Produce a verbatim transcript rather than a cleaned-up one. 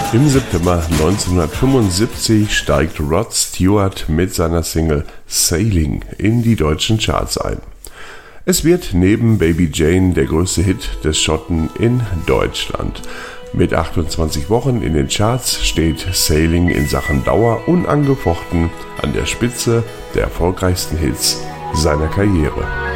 Im September neunzehnhundertfünfundsiebzig steigt Rod Stewart mit seiner Single Sailing in die deutschen Charts ein. Es wird neben Baby Jane der größte Hit des Schotten in Deutschland. Mit achtundzwanzig Wochen in den Charts steht Sailing in Sachen Dauer unangefochten an der Spitze der erfolgreichsten Hits seiner Karriere.